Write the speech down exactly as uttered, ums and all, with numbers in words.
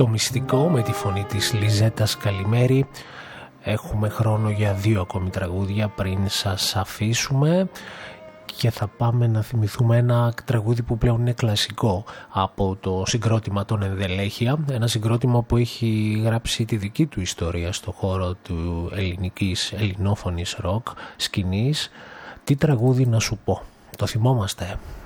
Το μυστικό με τη φωνή της Λιζέτας Καλημέρη. Έχουμε χρόνο για δύο ακόμη τραγούδια πριν σας αφήσουμε και θα πάμε να θυμηθούμε ένα τραγούδι που πλέον είναι κλασικό από το συγκρότημα των Ενδελέχεια, ένα συγκρότημα που έχει γράψει τη δική του ιστορία στο χώρο του ελληνικής ελληνόφωνης ροκ σκηνής. Τι τραγούδι να σου πω, το θυμόμαστε?